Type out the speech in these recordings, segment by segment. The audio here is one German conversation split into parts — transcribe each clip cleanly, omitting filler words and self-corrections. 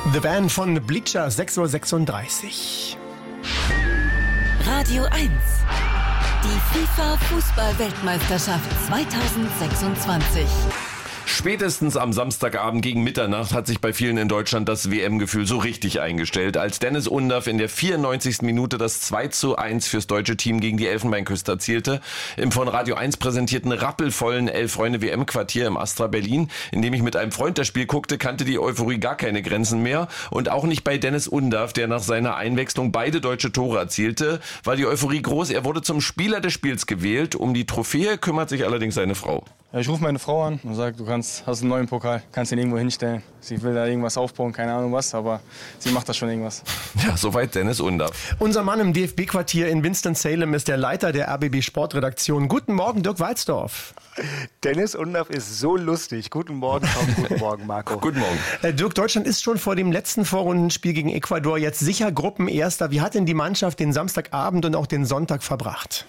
The Band von Bleacher, 6:36 Uhr. Radio 1. Die FIFA-Fußball-Weltmeisterschaft 2026. Spätestens am Samstagabend gegen Mitternacht hat sich bei vielen in Deutschland das WM-Gefühl so richtig eingestellt, als Dennis Undaff in der 94. Minute das 2:1 fürs deutsche Team gegen die Elfenbeinküste erzielte. Im von Radio 1 präsentierten rappelvollen Elf-Freunde-WM-Quartier im Astra Berlin, in dem ich mit einem Freund das Spiel guckte, kannte die Euphorie gar keine Grenzen mehr. Und auch nicht bei Dennis Undaff, der nach seiner Einwechslung beide deutsche Tore erzielte, war die Euphorie groß. Er wurde zum Spieler des Spiels gewählt. Um die Trophäe kümmert sich allerdings seine Frau. Ich rufe meine Frau an und sage, hast einen neuen Pokal, kannst ihn irgendwo hinstellen. Sie will da irgendwas aufbauen, keine Ahnung was, aber sie macht das schon irgendwas. Ja, soweit Dennis Undaff. Unser Mann im DFB-Quartier in Winston-Salem ist der Leiter der RBB Sportredaktion. Guten Morgen, Dirk Walzdorf. Dennis Undaff ist so lustig. Guten Morgen, Tom. Guten Morgen, Marco. Guten Morgen. Dirk, Deutschland ist schon vor dem letzten Vorrundenspiel gegen Ecuador jetzt sicher Gruppenerster. Wie hat denn die Mannschaft den Samstagabend und auch den Sonntag verbracht?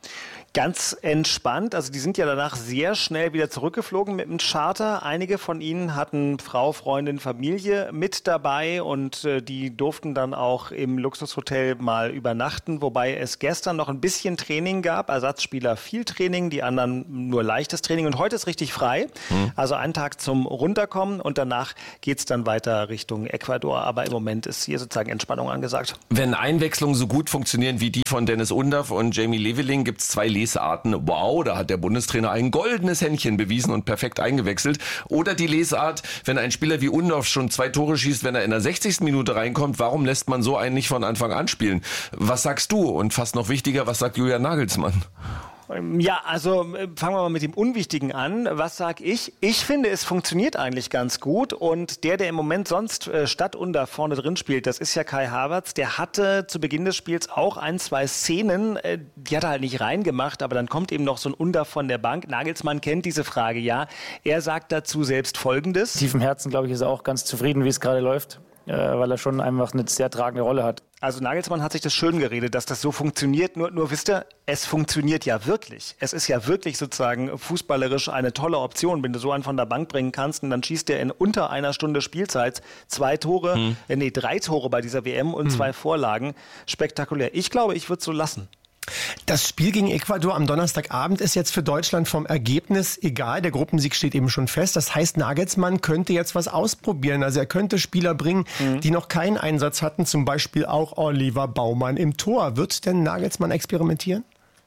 Ganz entspannt. Also die sind ja danach sehr schnell wieder zurückgeflogen mit dem Charter. Einige von ihnen hatten Frau, Freundin, Familie mit dabei und die durften dann auch im Luxushotel mal übernachten, wobei es gestern noch ein bisschen Training gab. Ersatzspieler viel Training, die anderen nur leichtes Training und heute ist richtig frei. Also ein Tag zum Runterkommen und danach geht's dann weiter Richtung Ecuador. Aber im Moment ist hier sozusagen Entspannung angesagt. Wenn Einwechslungen so gut funktionieren wie die von Dennis Undaff und Jamie Leveling, gibt's zwei Lesarten. Wow, da hat der Bundestrainer ein goldenes Händchen bewiesen und perfekt eingewechselt. Oder die Lesart, wenn ein Spieler wie Undaff schon 2 Tore schießt, wenn er in der 60. Minute reinkommt, warum lässt man so einen nicht von Anfang an spielen? Was sagst du? Und fast noch wichtiger, was sagt Julian Nagelsmann? Ja, also fangen wir mal mit dem Unwichtigen an. Was sag ich? Ich finde, es funktioniert eigentlich ganz gut und der im Moment sonst statt Undaff vorne drin spielt, das ist ja Kai Havertz. Der hatte zu Beginn des Spiels auch 1-2 Szenen, die hat er halt nicht reingemacht, aber dann kommt eben noch so ein Undaff von der Bank. Nagelsmann kennt diese Frage, ja. Er sagt dazu selbst Folgendes. Tief im Herzen, glaube ich, ist er auch ganz zufrieden, wie es gerade läuft, weil er schon einfach eine sehr tragende Rolle hat. Also Nagelsmann hat sich das schön geredet, dass das so funktioniert. Nur wisst ihr, es funktioniert ja wirklich. Es ist ja wirklich sozusagen fußballerisch eine tolle Option, wenn du so einen von der Bank bringen kannst und dann schießt der in unter einer Stunde Spielzeit 3 Tore bei dieser WM und 2 Vorlagen. Spektakulär. Ich glaube, ich würde es so lassen. Das Spiel gegen Ecuador am Donnerstagabend ist jetzt für Deutschland vom Ergebnis egal. Der Gruppensieg steht eben schon fest. Das heißt, Nagelsmann könnte jetzt was ausprobieren. Also er könnte Spieler bringen, die noch keinen Einsatz hatten. Zum Beispiel auch Oliver Baumann im Tor. Wird denn Nagelsmann experimentieren?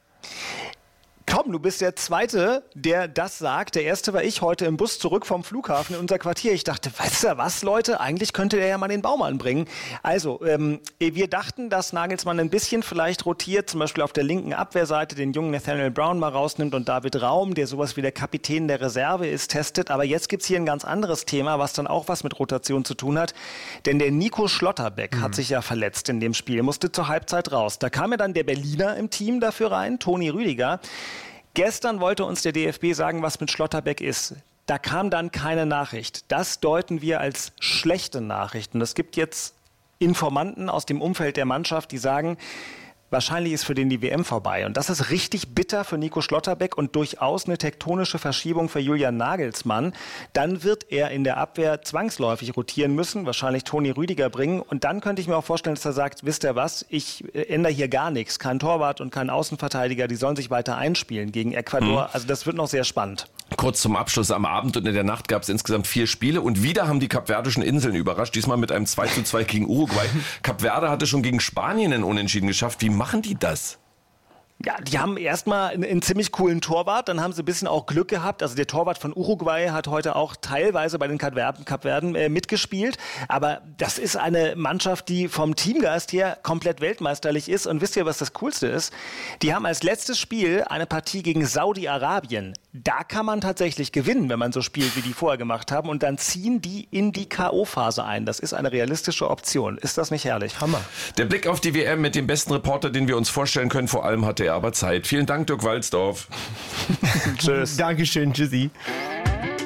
Tom, du bist der Zweite, der das sagt. Der Erste war ich heute im Bus zurück vom Flughafen in unser Quartier. Ich dachte, weißt du was, Leute, eigentlich könnte der ja mal den Baumann bringen. Also, wir dachten, dass Nagelsmann ein bisschen vielleicht rotiert, zum Beispiel auf der linken Abwehrseite den jungen Nathaniel Brown mal rausnimmt und David Raum, der sowas wie der Kapitän der Reserve ist, testet. Aber jetzt gibt's hier ein ganz anderes Thema, was dann auch was mit Rotation zu tun hat. Denn der Nico Schlotterbeck hat sich ja verletzt in dem Spiel, musste zur Halbzeit raus. Da kam ja dann der Berliner im Team dafür rein, Toni Rüdiger. Gestern wollte uns der DFB sagen, was mit Schlotterbeck ist. Da kam dann keine Nachricht. Das deuten wir als schlechte Nachrichten. Es gibt jetzt Informanten aus dem Umfeld der Mannschaft, die sagen, wahrscheinlich ist für den die WM vorbei. Und das ist richtig bitter für Nico Schlotterbeck und durchaus eine tektonische Verschiebung für Julian Nagelsmann. Dann wird er in der Abwehr zwangsläufig rotieren müssen, wahrscheinlich Toni Rüdiger bringen. Und dann könnte ich mir auch vorstellen, dass er sagt, wisst ihr was, ich ändere hier gar nichts. Kein Torwart und kein Außenverteidiger, die sollen sich weiter einspielen gegen Ecuador. Also das wird noch sehr spannend. Kurz zum Abschluss, am Abend und in der Nacht gab es insgesamt 4 Spiele und wieder haben die Kapverdischen Inseln überrascht, diesmal mit einem 2:2 gegen Uruguay. Kapverde hatte schon gegen Spanien einen Unentschieden geschafft. Wie machen die das? Ja, die haben erstmal einen ziemlich coolen Torwart, dann haben sie ein bisschen auch Glück gehabt. Also der Torwart von Uruguay hat heute auch teilweise bei den Kapverden mitgespielt. Aber das ist eine Mannschaft, die vom Teamgeist her komplett weltmeisterlich ist. Und wisst ihr, was das Coolste ist? Die haben als letztes Spiel eine Partie gegen Saudi-Arabien. Da kann man tatsächlich gewinnen, wenn man so spielt, wie die vorher gemacht haben. Und dann ziehen die in die K.O.-Phase ein. Das ist eine realistische Option. Ist das nicht herrlich? Hammer. Der Blick auf die WM mit dem besten Reporter, den wir uns vorstellen können. Vor allem hatte er aber Zeit. Vielen Dank, Dirk Walzdorf. Tschüss. Dankeschön, tschüssi.